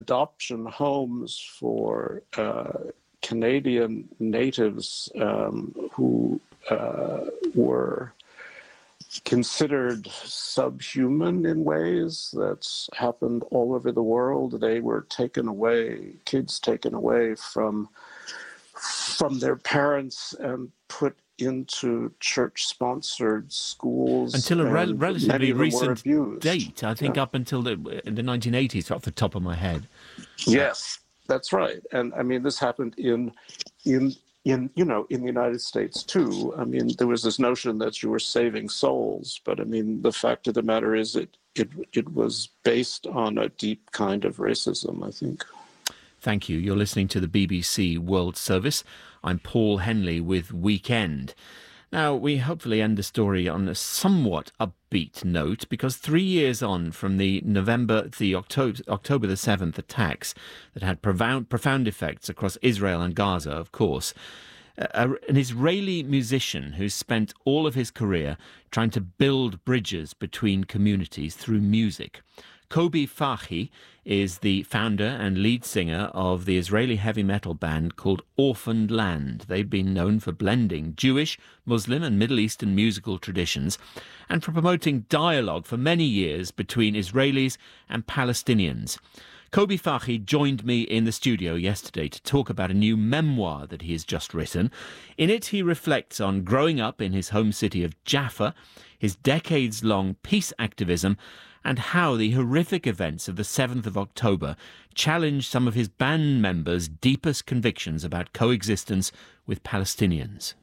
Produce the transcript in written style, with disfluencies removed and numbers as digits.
adoption homes for Canadian natives who were considered subhuman in ways. That's happened all over the world. They were taken away, kids taken away from their parents and put into church-sponsored schools until a relatively recent date. I think up until the 1980s, off the top of my head. Yes, that's right. And I mean, this happened in the United States too. I mean, there was this notion that you were saving souls, but I mean, the fact of the matter is it was based on a deep kind of racism, I think. Thank you. You're listening to the BBC World Service. I'm Paul Henley with Weekend. Now, we hopefully end the story on a somewhat upbeat note, because 3 years on from the October the 7th attacks that had profound effects across Israel and Gaza, of course, an Israeli musician who's spent all of his career trying to build bridges between communities through music. Kobi Farhi is the founder and lead singer of the Israeli heavy metal band called Orphaned Land. They've been known for blending Jewish, Muslim and Middle Eastern musical traditions and for promoting dialogue for many years between Israelis and Palestinians. Kobi Farhi joined me in the studio yesterday to talk about a new memoir that he has just written. In it, he reflects on growing up in his home city of Jaffa, his decades-long peace activism, and how the horrific events of the 7th of October challenged some of his band members' deepest convictions about coexistence with Palestinians.